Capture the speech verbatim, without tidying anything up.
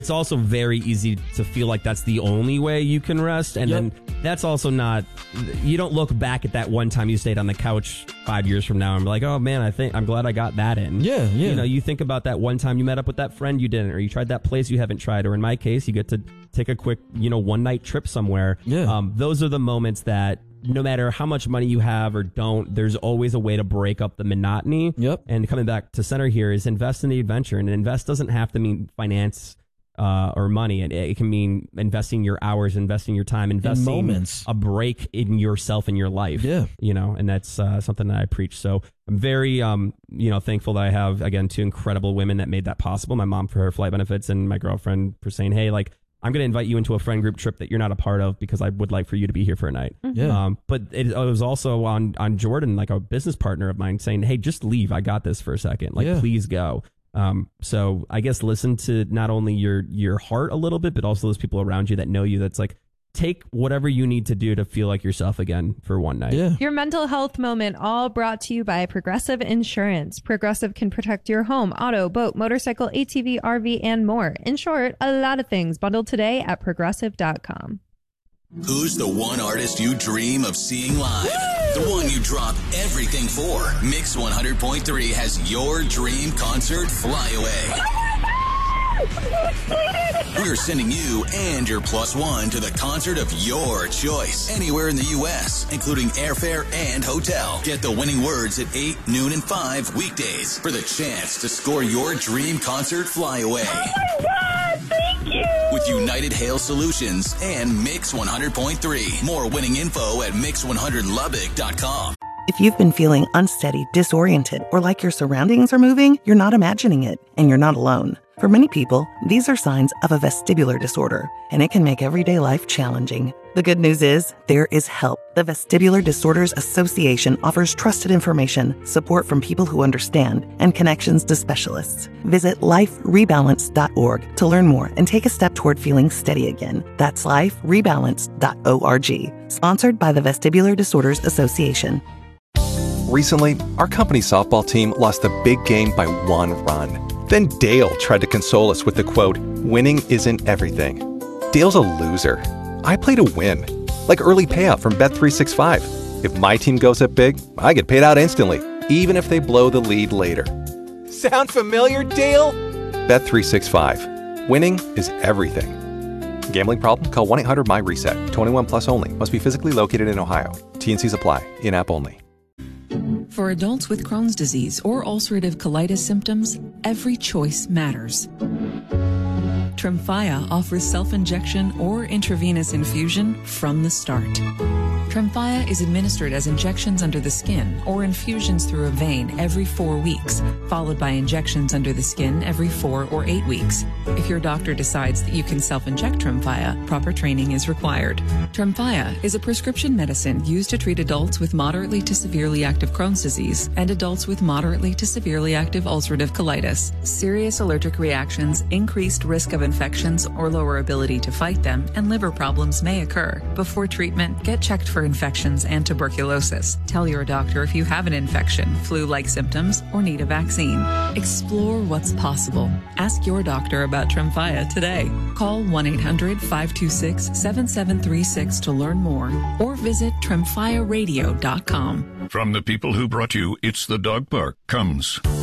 it's also very easy to feel like that's the only way you can rest. And yep. then that's also not, you don't look back at that one time you stayed on the couch five years from now and be like, oh man, I think I'm glad I got that in. Yeah, yeah. You know, you think about that one time you met up with that friend you didn't, or you tried that place you haven't tried, or in my case, you get to take a quick, you know, one night trip somewhere. Yeah. Um, those are the moments that no matter how much money you have or don't, there's always a way to break up the monotony. Yep. And coming back to center here is invest in the adventure. And invest doesn't have to mean finance uh, or money. It, it can mean investing your hours, investing your time, investing in moments, a break in yourself and your life. Yeah. You know, and that's uh, something that I preach. So I'm very, um, you know, thankful that I have, again, two incredible women that made that possible. My mom for her flight benefits and my girlfriend for saying, hey, like, I'm going to invite you into a friend group trip that you're not a part of because I would like for you to be here for a night. Yeah. Um, but it, it was also on, on Jordan, like a business partner of mine saying, hey, just leave. I got this for a second. Like, yeah. please go. Um, so I guess listen to not only your, your heart a little bit, but also those people around you that know you. That's like, take whatever you need to do to feel like yourself again for one night. Yeah. Your mental health moment, all brought to you by Progressive Insurance. Progressive can protect your home, auto, boat, motorcycle, A T V, R V, and more. In short, a lot of things. Bundled today at progressive dot com. Who's the one artist you dream of seeing live? Woo! The one you drop everything for. Mix one hundred point three has your dream concert fly away. We're sending you and your plus one to the concert of your choice, anywhere in the U S, including airfare and hotel. Get the winning words at eight, noon, and five weekdays for the chance to score your dream concert flyaway. Oh my God, thank you! With United Hail Solutions and Mix one hundred point three. More winning info at mix one hundred lubbock dot com. If you've been feeling unsteady, disoriented, or like your surroundings are moving, you're not imagining it, and you're not alone. For many people, these are signs of a vestibular disorder, and it can make everyday life challenging. The good news is, there is help. The Vestibular Disorders Association offers trusted information, support from people who understand, and connections to specialists. Visit life rebalance dot org to learn more and take a step toward feeling steady again. That's life rebalance dot org. Sponsored by the Vestibular Disorders Association. Recently, our company softball team lost a big game by one run. Then Dale tried to console us with the quote, "Winning isn't everything." Dale's a loser. I play to win. Like early payout from Bet three sixty-five. If my team goes up big, I get paid out instantly, even if they blow the lead later. Sound familiar, Dale? Bet three sixty-five. Winning is everything. Gambling problem? Call one eight hundred M Y reset. twenty-one plus only. Must be physically located in Ohio. T and Cs apply. In-app only. For adults with Crohn's disease or ulcerative colitis symptoms, every choice matters. Tremfya offers self-injection or intravenous infusion from the start. Tremfya is administered as injections under the skin or infusions through a vein every four weeks, followed by injections under the skin every four or eight weeks. If your doctor decides that you can self-inject Tremfya, proper training is required. Tremfya is a prescription medicine used to treat adults with moderately to severely active Crohn's disease and adults with moderately to severely active ulcerative colitis. Serious allergic reactions, increased risk of infections or lower ability to fight them, and liver problems may occur. Before treatment, get checked for infections and tuberculosis. Tell your doctor if you have an infection, flu-like symptoms, or need a vaccine. Explore what's possible. Ask your doctor about Tremfya today. Call one eight hundred five two six seven seven three six to learn more or visit tremfya radio dot com. From the people who brought you It's the Dog Park comes